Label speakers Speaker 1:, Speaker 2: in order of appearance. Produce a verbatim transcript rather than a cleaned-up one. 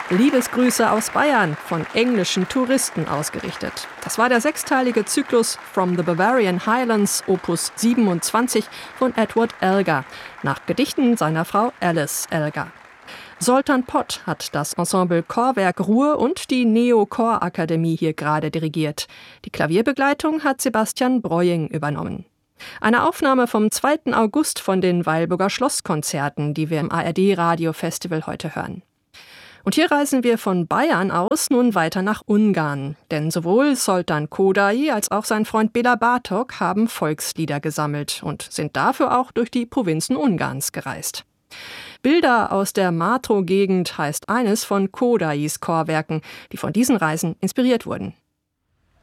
Speaker 1: Liebesgrüße aus Bayern von englischen Touristen ausgerichtet. Das war der sechsteilige Zyklus From the Bavarian Highlands, Opus siebenundzwanzig von Edward Elgar, nach Gedichten seiner Frau Alice Elgar. Zoltán Pott hat das Ensemble Chorwerk Ruhr und die Neo-Chorakademie hier gerade dirigiert. Die Klavierbegleitung hat Sebastian Breuing übernommen. Eine Aufnahme vom zweiten August von den Weilburger Schlosskonzerten, die wir im A R D-Radio-Festival heute hören. Und hier reisen wir von Bayern aus nun weiter nach Ungarn. Denn sowohl Zoltán Kodály als auch sein Freund Béla Bartók haben Volkslieder gesammelt und sind dafür auch durch die Provinzen Ungarns gereist. Bilder aus der Mátro-Gegend heißt eines von Kodálys Chorwerken, die von diesen Reisen inspiriert wurden.